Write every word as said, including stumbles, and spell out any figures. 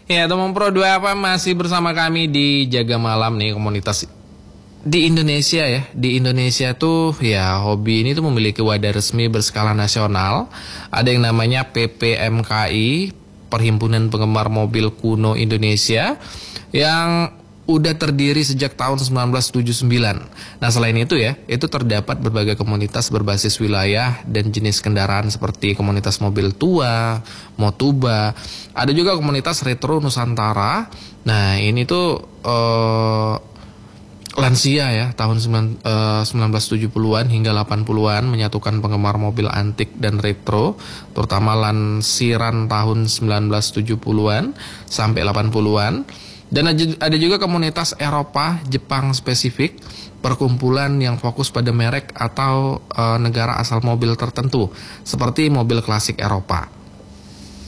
Ya, teman Pro dua apa masih bersama kami di Jaga Malam nih, komunitas di Indonesia ya. Di Indonesia tuh ya hobi ini tuh memiliki wadah resmi berskala nasional. Ada yang namanya P P M K I, Perhimpunan Penggemar Mobil Kuno Indonesia, yang udah terdiri sejak tahun sembilan belas tujuh puluh sembilan. Nah, selain itu ya, itu terdapat berbagai komunitas berbasis wilayah dan jenis kendaraan seperti komunitas mobil tua, Motuba. Ada juga komunitas retro Nusantara. Nah, ini tuh eh, lansia ya, tahun sembilan belas tujuh puluhan hingga delapan puluhan, menyatukan penggemar mobil antik dan retro, terutama lansiran tahun sembilan belas tujuh puluhan sampai delapan puluhan. Dan ada juga komunitas Eropa, Jepang spesifik, perkumpulan yang fokus pada merek atau e, negara asal mobil tertentu, seperti mobil klasik Eropa.